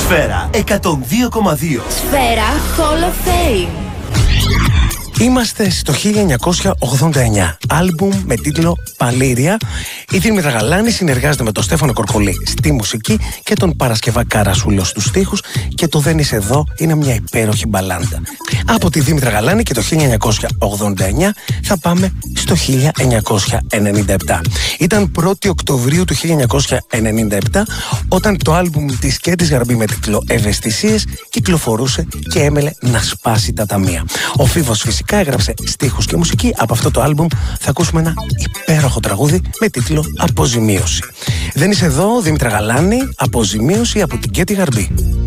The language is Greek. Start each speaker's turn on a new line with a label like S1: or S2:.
S1: Σφαίρα 102,2.
S2: Σφαίρα Hall of Fame.
S3: Είμαστε στο 1989. Άλμπουμ με τίτλο Παλήρια. Η Δήμητρα Γαλάνη συνεργάζεται με τον Στέφανο Κορκολή στη μουσική και τον Παρασκευά Καρασούλο στους στίχους, και το «Δεν είσαι εδώ» είναι μια υπέροχη μπαλάντα. Από τη Δήμητρα Γαλάνη και το 1989 θα πάμε στο 1997. Ήταν 1η Οκτωβρίου του 1997 όταν το άλμπουμ της Κέντης Γαρμπή με τίτλο Ευαισθησίες κυκλοφορούσε και έμελε να σπάσει τα ταμεία. Ο Φίβος φυσικά έγραψε στίχους και μουσική. Από αυτό το άλμπουμ θα ακούσουμε ένα υπέροχο τραγούδι με τίτλο Αποζημίωση. Δεν είσαι εδώ, Δήμητρα Γαλάνη, Αποζημίωση από την Κέτη Γαρμπή.